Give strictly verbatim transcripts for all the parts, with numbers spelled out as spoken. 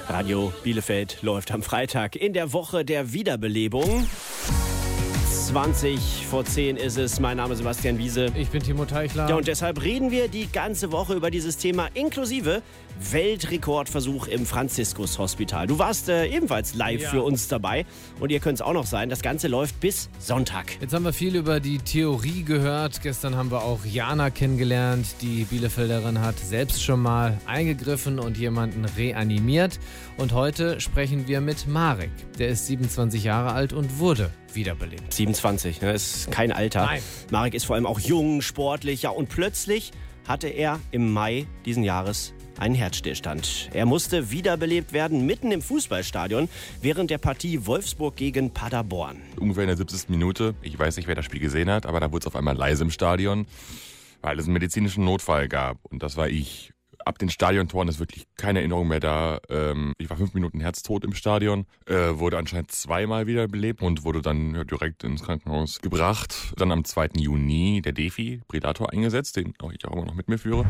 Radio Bielefeld läuft am Freitag in der Woche der Wiederbelebung. zwanzig vor zehn ist es. Mein Name ist Sebastian Wiese. Ich bin Timo Teichler. Ja, und deshalb reden wir die ganze Woche über dieses Thema inklusive Weltrekordversuch im Franziskus-Hospital. Du warst äh, ebenfalls live ja. für uns dabei und ihr könnt es auch noch sein. Das Ganze läuft bis Sonntag. Jetzt haben wir viel über die Theorie gehört. Gestern haben wir auch Jana kennengelernt. Die Bielefelderin hat selbst schon mal eingegriffen und jemanden reanimiert. Und heute sprechen wir mit Marek. Der ist siebenundzwanzig Jahre alt und wurde wiederbelebt. siebenundzwanzig, ne? Ist kein Alter. Nein. Marek ist vor allem auch jung, sportlich. Ja, und plötzlich hatte er im Mai diesen Jahres einen Herzstillstand. Er musste wiederbelebt werden, mitten im Fußballstadion, während der Partie Wolfsburg gegen Paderborn. Ungefähr in der siebzigsten Minute, ich weiß nicht, wer das Spiel gesehen hat, aber da wurde es auf einmal leise im Stadion, weil es einen medizinischen Notfall gab. Und das war ich. Ab den Stadiontoren ist wirklich keine Erinnerung mehr da. Ähm, ich war fünf Minuten herztot im Stadion, äh, wurde anscheinend zweimal wiederbelebt und wurde dann ja, direkt ins Krankenhaus gebracht. Dann am zweiten Juni der Defibrillator eingesetzt, den auch ich auch immer noch mit mir führe.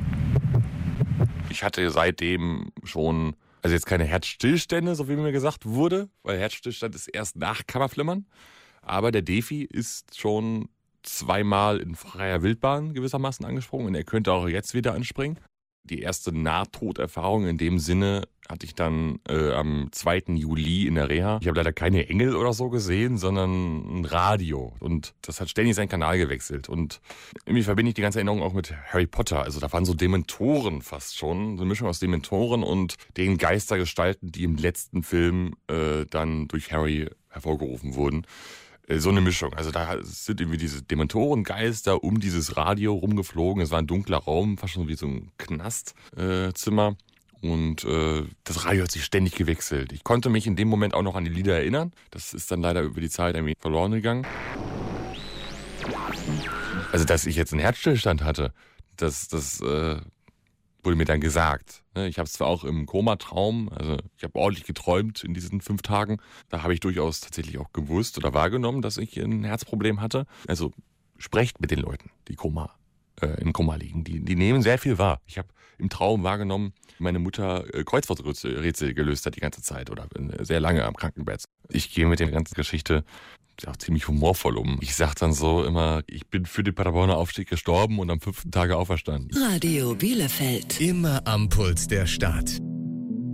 Ich hatte seitdem schon, also jetzt keine Herzstillstände, so wie mir gesagt wurde, weil Herzstillstand ist erst nach Kammerflimmern. Aber der Defi ist schon zweimal in freier Wildbahn gewissermaßen angesprungen und er könnte auch jetzt wieder anspringen. Die erste Nahtoderfahrung in dem Sinne hatte ich dann äh, am zweiten Juli in der Reha. Ich habe leider keine Engel oder so gesehen, sondern ein Radio. Und das hat ständig seinen Kanal gewechselt. Und irgendwie verbinde ich die ganze Erinnerung auch mit Harry Potter. Also da waren so Dementoren fast schon. So eine Mischung aus Dementoren und den Geistergestalten, die im letzten Film äh, dann durch Harry hervorgerufen wurden. So eine Mischung. Also da sind irgendwie diese Dementorengeister um dieses Radio rumgeflogen. Es war ein dunkler Raum, fast schon wie so ein Knastzimmer. Äh, und äh, das Radio hat sich ständig gewechselt. Ich konnte mich in dem Moment auch noch an die Lieder erinnern. Das ist dann leider über die Zeit irgendwie verloren gegangen. Also dass ich jetzt einen Herzstillstand hatte, das, das äh, wurde mir dann gesagt. Ich habe es zwar auch im Komatraum, also ich habe ordentlich geträumt in diesen fünf Tagen. Da habe ich durchaus tatsächlich auch gewusst oder wahrgenommen, dass ich ein Herzproblem hatte. Also sprecht mit den Leuten, die Koma, äh, im Koma liegen. Die, die nehmen sehr viel wahr. Ich habe im Traum wahrgenommen, wie meine Mutter äh, Kreuzworträtsel gelöst hat die ganze Zeit oder äh, sehr lange am Krankenbett. Ich gehe mit der ganzen Geschichte auch ziemlich humorvoll um. Ich sag dann so immer, ich bin für den Paderborner Aufstieg gestorben und am fünften Tage auferstanden. Radio Bielefeld. Immer am Puls der Stadt.